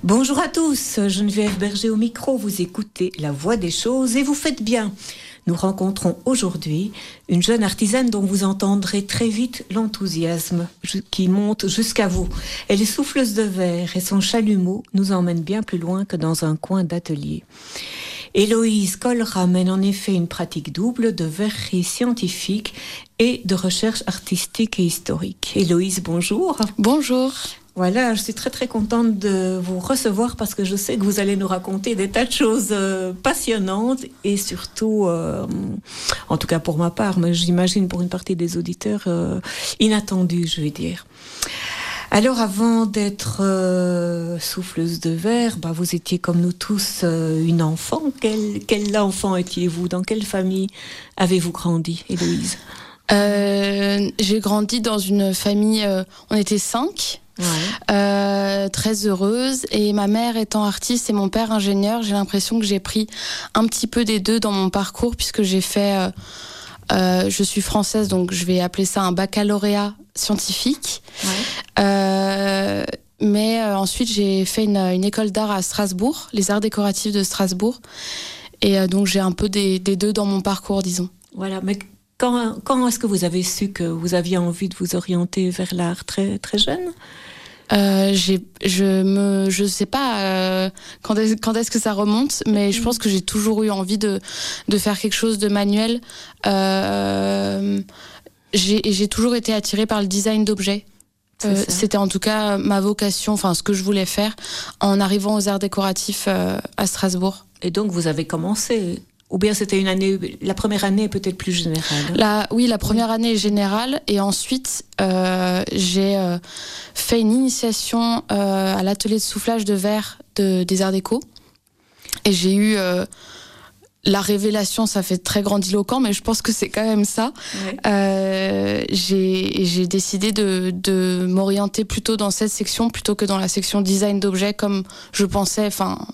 Bonjour à tous, Geneviève Berger au micro, vous écoutez La Voix des choses et vous faites bien. Nous rencontrons aujourd'hui une jeune artisane dont vous entendrez très vite l'enthousiasme qui monte jusqu'à vous. Elle est souffleuse de verre et son chalumeau nous emmène bien plus loin que dans un coin d'atelier. Héloïse Collera mène en effet une pratique double de verrerie scientifique et de recherche artistique et historique. Héloïse, bonjour. Bonjour. Voilà, je suis très très contente de vous recevoir parce que je sais que vous allez nous raconter des tas de choses passionnantes et surtout, en tout cas pour ma part, mais j'imagine pour une partie des auditeurs, inattendues, je vais dire. Alors avant d'être souffleuse de verre, vous étiez comme nous tous une enfant. Quel enfant étiez-vous? Dans quelle famille avez-vous grandi, Héloïse? J'ai grandi dans une famille, on était 5. Ouais. Très heureuse, et ma mère étant artiste et mon père ingénieur, j'ai l'impression que j'ai pris un petit peu des deux dans mon parcours, puisque j'ai fait je suis française, donc je vais appeler ça un baccalauréat scientifique. Ouais. Mais ensuite j'ai fait une école d'art à Strasbourg, les arts décoratifs de Strasbourg, et donc j'ai un peu des deux dans mon parcours, disons. Voilà, mais quand est-ce que vous avez su que vous aviez envie de vous orienter vers l'art? Très très jeune? Je sais pas quand est-ce que ça remonte, mais je pense que j'ai toujours eu envie de faire quelque chose de manuel. J'ai toujours été attirée par le design d'objets. C'était en tout cas ma vocation, enfin ce que je voulais faire en arrivant aux arts décoratifs à Strasbourg. Et donc vous avez commencé? Ou bien c'était une année, la première année est peut-être plus générale? Oui, la première année est générale, et ensuite j'ai fait une initiation à l'atelier de soufflage de verre des arts déco, et j'ai eu la révélation, ça fait très grandiloquent, mais je pense que c'est quand même ça. Ouais. J'ai décidé de m'orienter plutôt dans cette section plutôt que dans la section design d'objets, comme je pensais,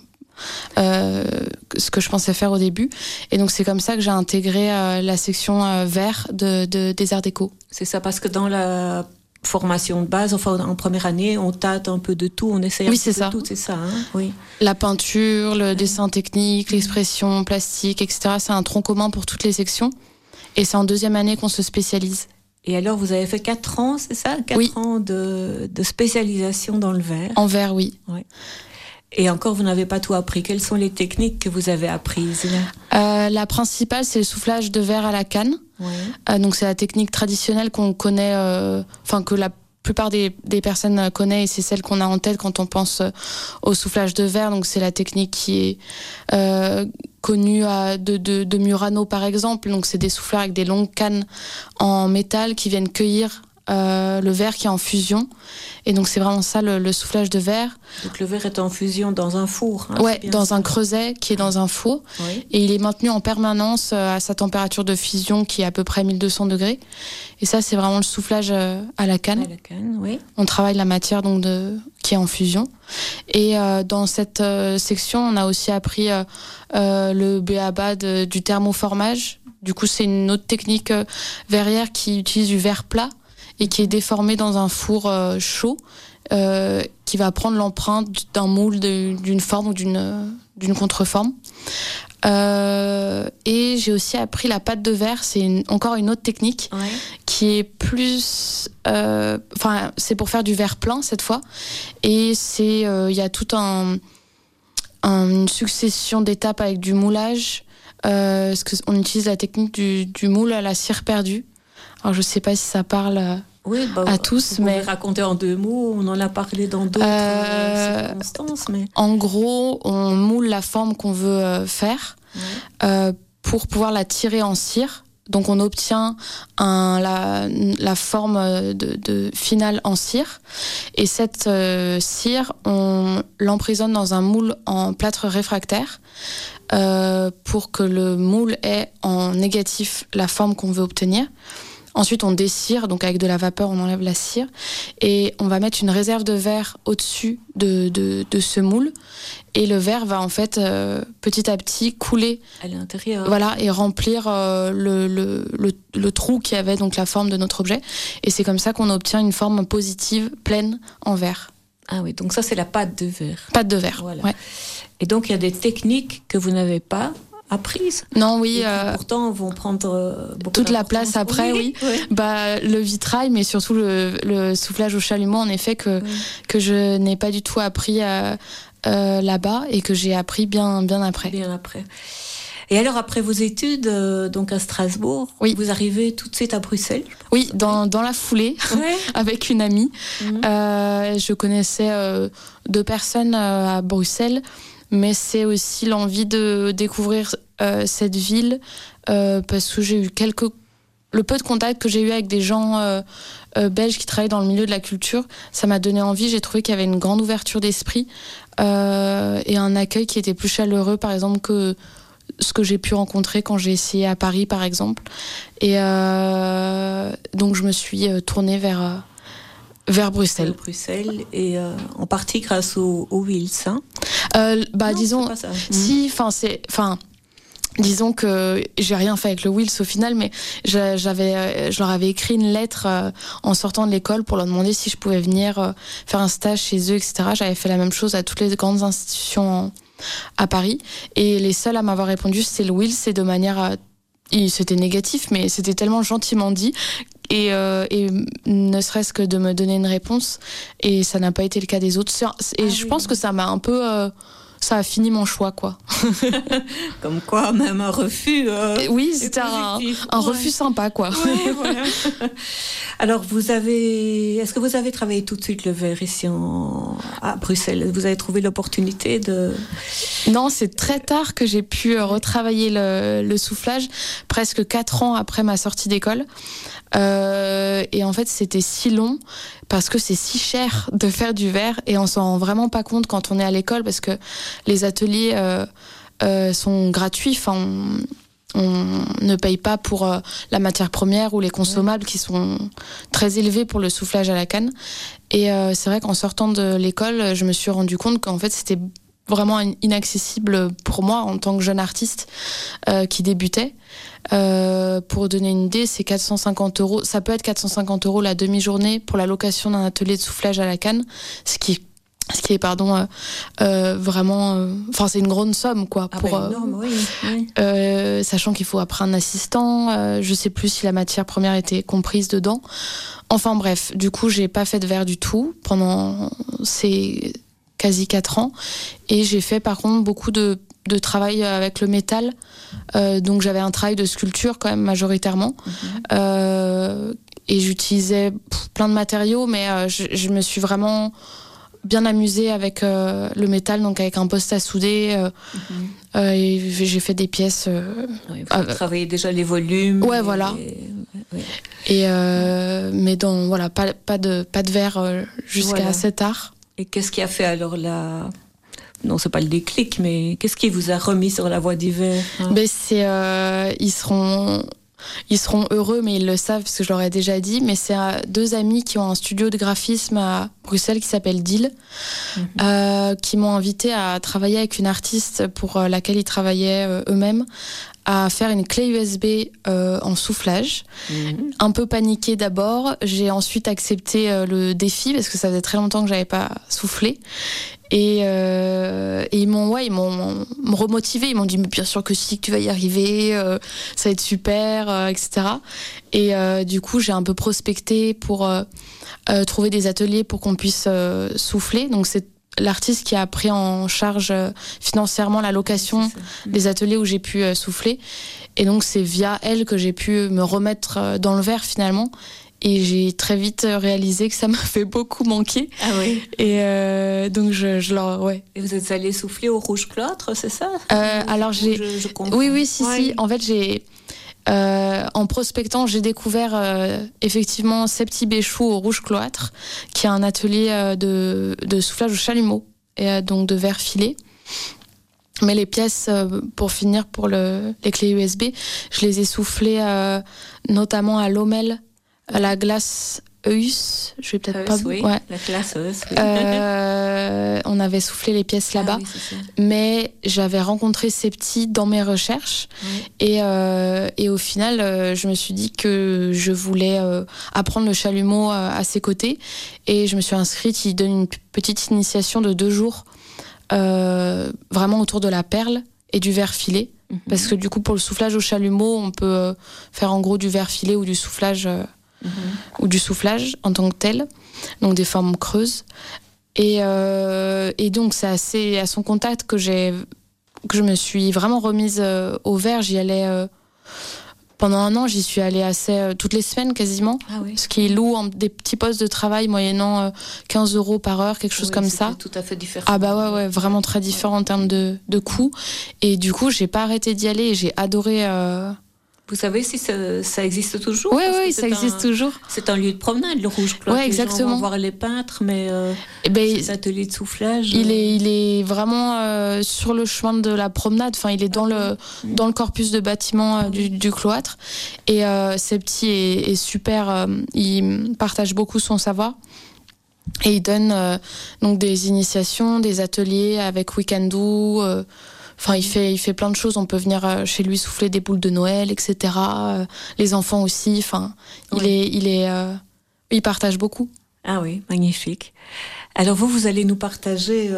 ce que je pensais faire au début, et donc c'est comme ça que j'ai intégré la section verre des arts déco. C'est ça, parce que dans la formation de base, enfin en première année, on tâte un peu de tout, on essaye un peu de tout, c'est ça, hein? Oui. La peinture, le dessin technique, l'expression plastique, etc. C'est un tronc commun pour toutes les sections, et c'est en deuxième année qu'on se spécialise. Et alors vous avez fait 4 ans, c'est ça? 4 ans de spécialisation dans le verre? En verre, oui. Ouais. Et encore, vous n'avez pas tout appris. Quelles sont les techniques que vous avez apprises? La principale, c'est le soufflage de verre à la canne. Ouais. Donc c'est la technique traditionnelle qu'on connaît, que la plupart des personnes connaissent, et c'est celle qu'on a en tête quand on pense au soufflage de verre. Donc c'est la technique qui est connue de Murano par exemple. Donc c'est des souffleurs avec des longues cannes en métal qui viennent cueillir le verre qui est en fusion, et donc c'est vraiment ça le soufflage de verre. Donc le verre est en fusion dans un four, hein, ouais, dans un creuset qui est dans un four, oui. Et il est maintenu en permanence à sa température de fusion qui est à peu près 1200 degrés, et ça c'est vraiment le soufflage à la canne. À la canne, oui. On travaille la matière donc qui est en fusion, et dans cette section on a aussi appris le b.a.-ba du thermoformage. Du coup c'est une autre technique verrière qui utilise du verre plat et qui est déformé dans un four chaud, qui va prendre l'empreinte d'un moule, d'une forme ou d'une contreforme. Et j'ai aussi appris la pâte de verre, c'est encore une autre technique, ouais. Qui est plus... c'est pour faire du verre plein cette fois, et il y a toute une succession d'étapes avec du moulage, parce qu'on utilise la technique du moule à la cire perdue. Alors je sais pas si ça parle à tous, mais raconter en 2 mots. On en a parlé dans d'autres circonstances, mais en gros, on moule la forme qu'on veut faire, ouais. Pour pouvoir la tirer en cire. Donc on obtient la forme de finale en cire, et cette cire, on l'emprisonne dans un moule en plâtre réfractaire. Pour que le moule ait en négatif la forme qu'on veut obtenir. Ensuite, on dessire, donc avec de la vapeur, on enlève la cire, et on va mettre une réserve de verre au-dessus de ce moule, et le verre va en fait petit à petit couler à l'intérieur. Voilà, et remplir le trou qui avait donc la forme de notre objet, et c'est comme ça qu'on obtient une forme positive pleine en verre. Ah oui, donc ça c'est la pâte de verre. Pâte de verre, voilà. Ouais. Et donc il y a des techniques que vous n'avez pas apprises. Non, oui. Et qui, pourtant vont prendre beaucoup toute la place après, oui. Ouais. Bah, le vitrail, mais surtout le soufflage au chalumeau, en effet, que je n'ai pas du tout appris là-bas et que j'ai appris bien après. Bien après. Et alors, après vos études, donc à Strasbourg, vous arrivez tout de suite à Bruxelles? Oui, dans la foulée, avec une amie. Je connaissais 2 personnes à Bruxelles, mais c'est aussi l'envie de découvrir cette ville, parce que j'ai eu le peu de contacts que j'ai eu avec des gens belges qui travaillent dans le milieu de la culture, ça m'a donné envie. J'ai trouvé qu'il y avait une grande ouverture d'esprit et un accueil qui était plus chaleureux, par exemple, que ce que j'ai pu rencontrer quand j'ai essayé à Paris, par exemple. Et donc, je me suis tournée vers Bruxelles. Bruxelles, et en partie grâce aux Wills, hein? Non, disons, c'est pas ça. Disons que j'ai rien fait avec le Wills au final, mais je leur avais écrit une lettre en sortant de l'école pour leur demander si je pouvais venir faire un stage chez eux, etc. J'avais fait la même chose à toutes les grandes institutions à Paris, et les seuls à m'avoir répondu c'était le Wills, et de manière c'était négatif, mais c'était tellement gentiment dit, et ne serait-ce que de me donner une réponse, et ça n'a pas été le cas des autres. Et je pense que ça m'a un peu ça a fini mon choix, quoi. Comme quoi, même un refus. Oui, c'était un refus sympa, quoi. Ouais, voilà. Alors, est-ce que vous avez travaillé tout de suite le verre ici à Bruxelles? Vous avez trouvé l'opportunité de... Non, c'est très tard que j'ai pu retravailler le soufflage, presque 4 ans après ma sortie d'école. Et en fait, c'était si long parce que c'est si cher de faire du verre, et on s'en rend vraiment pas compte quand on est à l'école, parce que les ateliers sont gratuits. Enfin, on ne paye pas pour la matière première ou les consommables qui sont très élevés pour le soufflage à la canne. Et c'est vrai qu'en sortant de l'école, je me suis rendu compte qu'en fait, c'était vraiment inaccessible pour moi en tant que jeune artiste qui débutait. Pour donner une idée, c'est 450 €. Ça peut être 450 € la demi-journée pour la location d'un atelier de soufflage à la canne, ce qui est vraiment, enfin c'est une grande somme, quoi. Énorme, oui. Sachant qu'il faut après un assistant. Je sais plus si la matière première était comprise dedans. Enfin bref, du coup j'ai pas fait de verre du tout pendant ces quasi 4 ans, et j'ai fait par contre beaucoup de travail avec le métal, donc j'avais un travail de sculpture quand même majoritairement, et j'utilisais plein de matériaux, mais je me suis vraiment bien amusée avec le métal, donc avec un poste à souder, et j'ai fait des pièces. Vous travaillez déjà les volumes. Ouais, voilà. Et mais voilà, pas de verre jusqu'à cet art. Et qu'est-ce qui a fait alors non, c'est pas le déclic, mais qu'est-ce qui vous a remis sur la voie du verre, hein? Ben ils seront heureux, mais ils le savent parce que je leur ai déjà dit. Mais c'est 2 amis qui ont un studio de graphisme à Bruxelles qui s'appelle Deal, qui m'ont invité à travailler avec une artiste pour laquelle ils travaillaient eux-mêmes, à faire une clé USB en soufflage. Un peu paniquée d'abord, j'ai ensuite accepté le défi parce que ça faisait très longtemps que j'avais pas soufflé. Et ils m'ont remotivé. Ils m'ont dit mais bien sûr que si, que tu vas y arriver, ça va être super, etc. Et du coup j'ai un peu prospecté pour trouver des ateliers pour qu'on puisse souffler. Donc c'est l'artiste qui a pris en charge financièrement la location des ateliers où j'ai pu souffler. Et donc c'est via elle que j'ai pu me remettre dans le verre finalement. Et j'ai très vite réalisé que ça m'a fait beaucoup manquer. Ah oui. Et donc je leur, ouais. Et vous êtes allé souffler au rouge cloître, c'est ça? Alors j'ai, oui, si. En fait j'ai, en prospectant, j'ai découvert effectivement Septi Béchou au rouge cloître, qui est un atelier de soufflage au chalumeau, et donc de verre filé. Mais les pièces, pour finir, pour les clés USB, je les ai soufflées notamment à Lommel, à la glace Eus, je vais peut-être pas... Oui, ouais. la classe Eus, oui. On avait soufflé les pièces là-bas, oui, c'est ça. mais j'avais rencontré ces petits dans mes recherches et au final, je me suis dit que je voulais apprendre le chalumeau à ses côtés et je me suis inscrite. Il donne une petite initiation de 2 jours vraiment autour de la perle et du verre filé. Parce que du coup, pour le soufflage au chalumeau, on peut faire en gros du verre filé ou du soufflage en tant que tel, donc des formes creuses. Et donc c'est assez à son contact que je me suis vraiment remise au verre. J'y allais pendant 1 an, j'y suis allée assez toutes les semaines quasiment, ce qui loue des petits postes de travail moyennant 15 € par heure, quelque chose comme ça. Tout à fait différent. Ah bah ouais, vraiment très différent en termes de coûts. Et du coup, j'ai pas arrêté d'y aller et j'ai adoré. Vous savez si ça existe toujours? Oui, ça existe toujours. C'est un lieu de promenade, le Rouge Cloître. Ouais, exactement. Les gens vont voir les peintres, mais cet atelier de soufflage... Il est vraiment sur le chemin de la promenade. Enfin, il est dans le corpus de bâtiment du cloître. Et Septi est super. Il partage beaucoup son savoir. Et il donne donc des initiations, des ateliers avec Weekendoo. Enfin, il fait plein de choses. On peut venir chez lui souffler des boules de Noël, etc. Les enfants aussi. Enfin, il partage beaucoup. Ah oui, magnifique. Alors vous allez nous partager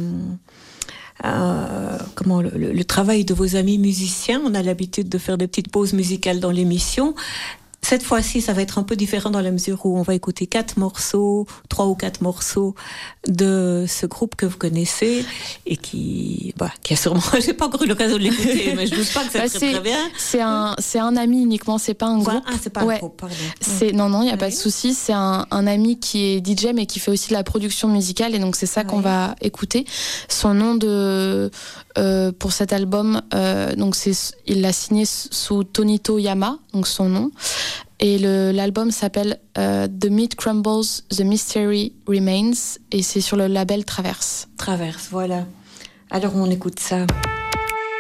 le travail de vos amis musiciens. On a l'habitude de faire des petites pauses musicales dans l'émission. Cette fois-ci, ça va être un peu différent dans la mesure où on va écouter 3 ou 4 morceaux de ce groupe que vous connaissez et qui a sûrement, j'ai pas encore eu l'occasion de l'écouter, mais je doute pas que ça serait très bien. C'est un ami uniquement, c'est pas un groupe. Ah, c'est pas un groupe, pardon. Non, il y a pas de souci. C'est un ami qui est DJ mais qui fait aussi de la production musicale et donc c'est ça qu'on va écouter. Son nom pour cet album, donc il l'a signé sous Tonito Yama, donc son nom. Et l'album s'appelle The Meat Crumbles, The Mystery Remains et c'est sur le label Traverse. Traverse, voilà. Alors on écoute ça.